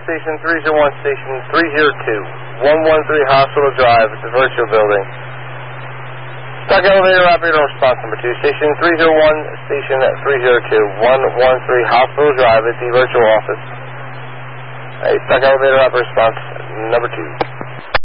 Station 301, Station 302, 113 Hospital Drive. It's a virtual building. Stock elevator operator response number 2, Station 301, Station 302, 113 Hospital Drive. It's the virtual office. Stock elevator operator response number 2.